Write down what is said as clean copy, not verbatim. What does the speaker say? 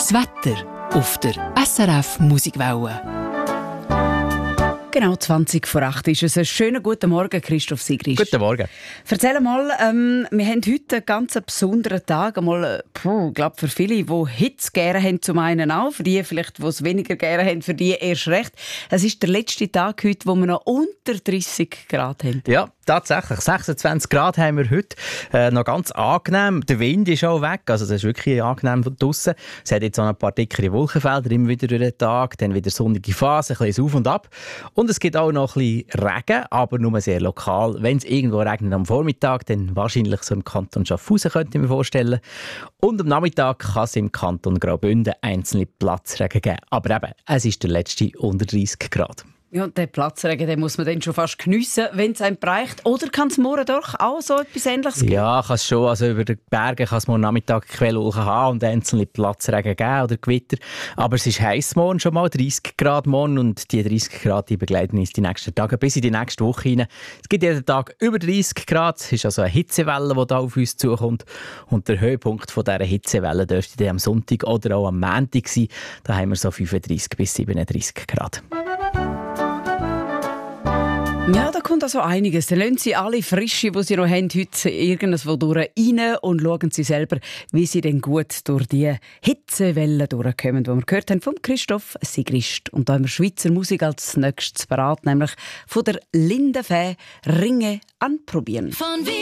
Das Wetter auf der SRF Musikwelle. Genau 20 vor 8 ist es. Einen schönen guten Morgen, Christoph Sigrist. Guten Morgen. Erzähl mal, wir haben heute einen ganz besonderen Tag. Ich glaube, für viele, die Hitze gerne haben, zum einen auch. Für die vielleicht, die es weniger gerne haben, für die erst recht. Es ist der letzte Tag heute, wo wir noch unter 30 Grad haben. Ja, tatsächlich. 26 Grad haben wir heute. Noch ganz angenehm. Der Wind ist auch weg. Also das ist wirklich angenehm von draussen. Es hat jetzt auch ein paar dickere Wolkenfelder immer wieder durch den Tag. Dann wieder sonnige Phase, ein bisschen auf und ab. Und es gibt auch noch ein bisschen Regen, aber nur sehr lokal. Wenn es irgendwo regnet am Vormittag, dann wahrscheinlich so im Kanton Schaffhausen, könnte ich mir vorstellen. Und am Nachmittag kann es im Kanton Graubünden einzelne Platzregen geben. Aber eben, es ist der letzte unter 30 Grad. Ja, und den Platzregen, den muss man dann schon fast geniessen, wenn es einem bereicht. Oder kann es morgen doch auch so etwas Ähnliches geben? Ja, kann es schon. Also über den Bergen kann es morgen Nachmittag Quellwolken haben und einzelne Platzregen geben oder Gewitter. Aber es ist heiß morgen schon mal, 30 Grad morgen. Und die 30 Grad die begleiten uns die nächsten Tage bis in die nächste Woche hinein. Es gibt jeden Tag über 30 Grad. Es ist also eine Hitzewelle, die da auf uns zukommt. Und der Höhepunkt von dieser Hitzewelle dürfte dann am Sonntag oder auch am Montag sein. Da haben wir so 35 bis 37 Grad. Ja, da kommt also einiges. Dann lassen Sie alle Frische, die Sie noch haben, heute irgendwo durch rein und schauen Sie selber, wie Sie denn gut durch die Hitzewelle durchkommen, die wir gehört haben vom Christoph Sigrist. Und da haben wir Schweizer Musik als nächstes parat, nämlich von der Linda Fäh «Ringe anprobieren».